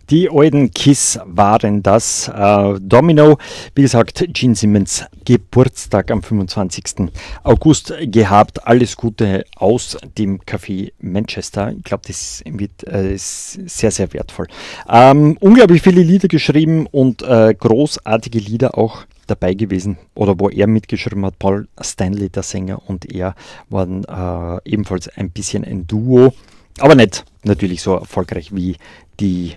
Die alten Kiss waren das. Domino, wie gesagt, Gene Simmons Geburtstag am 25. August gehabt. Alles Gute aus dem Café Manchester. Ich glaube, das ist sehr, sehr wertvoll. Unglaublich viele Lieder geschrieben und großartige Lieder auch dabei gewesen, oder wo er mitgeschrieben hat. Paul Stanley, der Sänger, und er waren ebenfalls ein bisschen ein Duo, aber nicht natürlich so erfolgreich wie die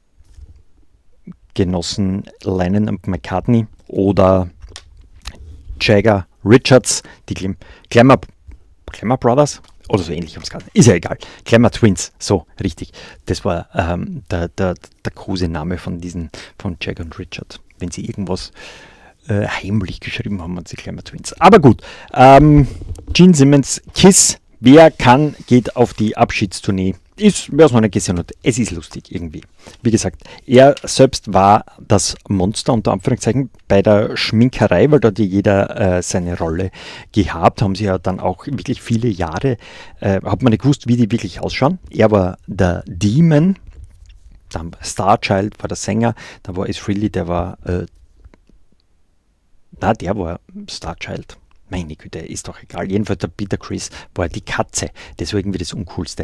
Genossen Lennon und McCartney oder Jagger Richards, die Glamour Brothers oder so ähnlich, ist ja egal. Glamour Twins, so richtig. Das war der Kosename von Jagger und Richard. Wenn sie irgendwas heimlich geschrieben haben, und sie Glamour Twins. Aber gut, Gene Simmons, Kiss, wer kann, geht auf die Abschiedstournee. Wer es noch nicht gesehen hat, es ist lustig irgendwie. Wie gesagt, er selbst war das Monster, unter Anführungszeichen, bei der Schminkerei, weil da hat jeder seine Rolle gehabt, haben sie ja dann auch wirklich viele Jahre, hat man nicht gewusst, wie die wirklich ausschauen. Er war der Demon, dann Starchild war der Sänger, da war Ace Frehley, der war Starchild. Meine Güte, ist doch egal. Jedenfalls der Peter Criss war die Katze. Das war irgendwie das Uncoolste.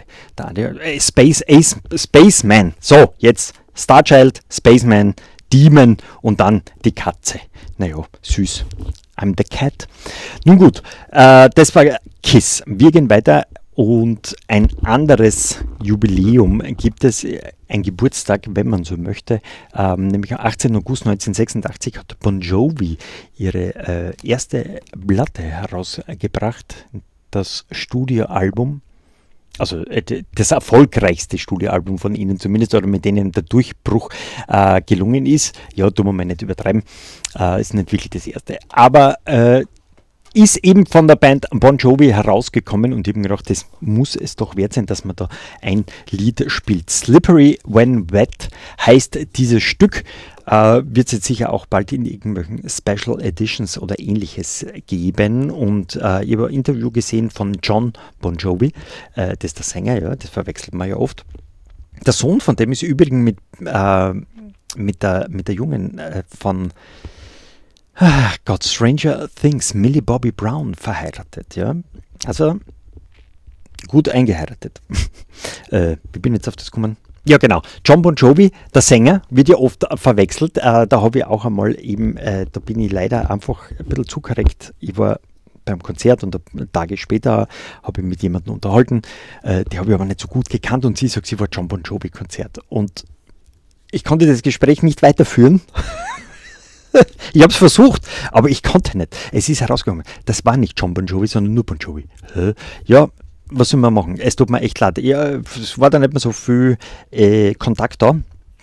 Spaceman. So, jetzt Starchild, Spaceman, Demon und dann die Katze. Naja, süß. I'm the cat. Nun gut, das war Kiss. Wir gehen weiter. Und ein anderes Jubiläum gibt es, ein Geburtstag, wenn man so möchte, nämlich am 18. August 1986 hat Bon Jovi ihre erste Platte herausgebracht, das Studioalbum, also das erfolgreichste Studioalbum von ihnen zumindest, oder mit denen der Durchbruch gelungen ist. Ja, tun wir mal nicht übertreiben, ist nicht wirklich das erste, aber ist eben von der Band Bon Jovi herausgekommen und eben gedacht, das muss es doch wert sein, dass man da ein Lied spielt. Slippery When Wet heißt dieses Stück, wird es jetzt sicher auch bald in irgendwelchen Special Editions oder ähnliches geben, und ich habe ein Interview gesehen von John Bon Jovi, das ist der Sänger, ja, das verwechselt man ja oft. Der Sohn von dem ist übrigens mit der Jungen von Stranger Things, Millie Bobby Brown, verheiratet, ja. Also gut eingeheiratet. Wie bin ich jetzt auf das gekommen? Ja, genau. John Bon Jovi, der Sänger, wird ja oft verwechselt. Da habe ich auch einmal eben, da bin ich leider einfach ein bisschen zu korrekt. Ich war beim Konzert und Tage später habe ich mit jemandem unterhalten. Die habe ich aber nicht so gut gekannt, und sie sagt, sie war John Bon Jovi Konzert. Und ich konnte das Gespräch nicht weiterführen. Ich habe es versucht, aber ich konnte nicht. Es ist herausgekommen, das war nicht John Bon Jovi, sondern nur Bon Jovi. Ja, was soll man machen? Es tut mir echt leid. Ja, es war da nicht mehr so viel Kontakt da.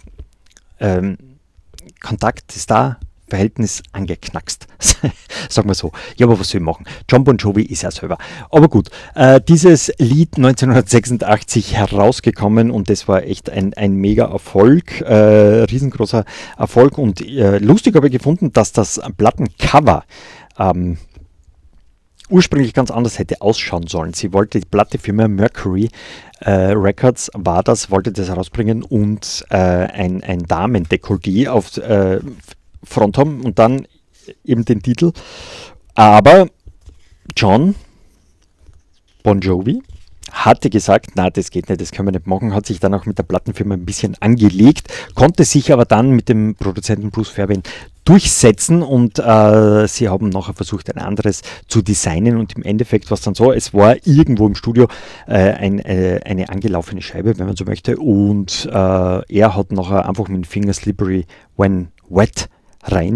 Kontakt ist da, Verhältnis angeknackst. Sagen wir so. Ja, aber was soll ich machen? John Bon Jovi ist ja selber. Aber gut, dieses Lied 1986 herausgekommen, und das war echt ein mega Erfolg, riesengroßer Erfolg, und lustig habe ich gefunden, dass das Plattencover ursprünglich ganz anders hätte ausschauen sollen. Sie wollte die Plattenfirma Mercury Records wollte das herausbringen und ein Damen-Dekolleté auf Front haben und dann eben den Titel. Aber John Bon Jovi hatte gesagt, na, das geht nicht, das können wir nicht machen, hat sich dann auch mit der Plattenfirma ein bisschen angelegt, konnte sich aber dann mit dem Produzenten Bruce Fairbairn durchsetzen, und sie haben nachher versucht, ein anderes zu designen, und im Endeffekt war es dann so, es war irgendwo im Studio eine angelaufene Scheibe, wenn man so möchte, und er hat nachher einfach mit dem Finger Slippery When Wet rein